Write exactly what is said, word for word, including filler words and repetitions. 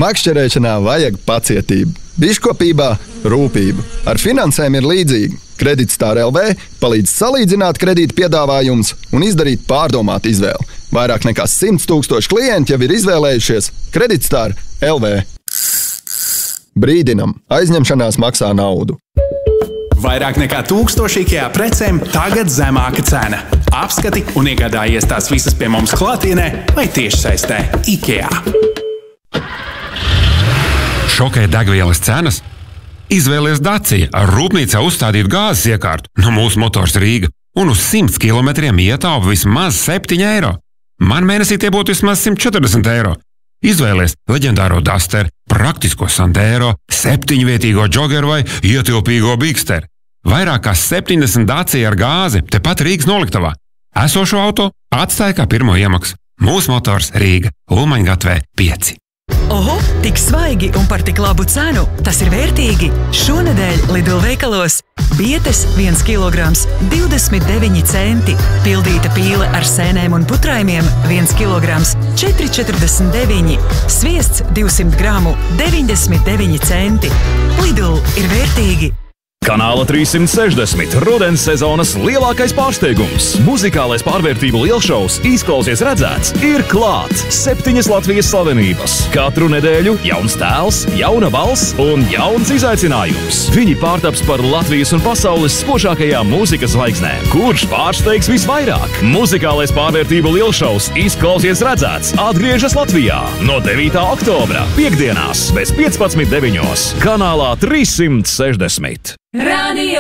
Makšķerēšanā vajag pacietību, biškopībā rūpību. Ar finansēm ir līdzīgi. Kreditstar L V palīdz salīdzināt kredīta piedāvājumus un izdarīt pārdomātu izvēli. Vairāk nekā simts tūkstoši klienti jau ir izvēlējušies Kreditstar L V. Brīdinam, aizņemšanās maksā naudu. Vairāk nekā tūkstoši IKEA precēm tagad zemāka cena. Apskati un iegādājies tās visas pie mums klātienē vai tiešsaistē IKEA. Šokē degvielas cenas? Izvēlies Dacia ar rūpnīcā uzstādītu gāzes iekārtu no mūsu Motors Rīga un uz simts kilometriem ietaupa vismaz septiņi eiro. Man mēnesī tie būtu vismaz simt četrdesmit eiro. Izvēlies leģendāro Duster, praktisko Sandero, septiņvietīgo Joggeru vai ietilpīgo Bigster. Vairāk kā septiņdesmit Dacia ar gāzi tepat Rīgas noliktavā. Esošo auto atstāja kā pirmo iemaksu. Mūsu Motors Rīga, Ulmaņgatvē pieci. Oho, tik svaigi un par tik labu cenu. Tas ir vērtīgi. Šonedēļ Lidl veikalos bietes viens kilograms divdesmit deviņi centi. Pildīta pīle ar sēnēm un putrājumiem viens kilograms četri četrdesmit deviņi. Sviests divsimt gramu deviņdesmit deviņi centi. Lidl ir vērtīgi. Kanāla trīssimt sešdesmit rudens sezonas lielākais pārsteigums. Muzikālais pārvērtību lielšovs Izklausies redzēts ir klāt. Septiņas Latvijas slavenības. Katru nedēļu jauns tēls, jauna balss un jauns izaicinājums. Viņi pārtaps par Latvijas un pasaules spožākajām mūzikas zvaigznēm. Kurš pārsteigs visvairāk? Muzikālais pārvērtību lielšovs Izklausies redzēts atgriežas Latvijā no devītā oktobra piekdienās bez piecpadsmit deviņos. Kanālā trīssimt sešdesmit. Radio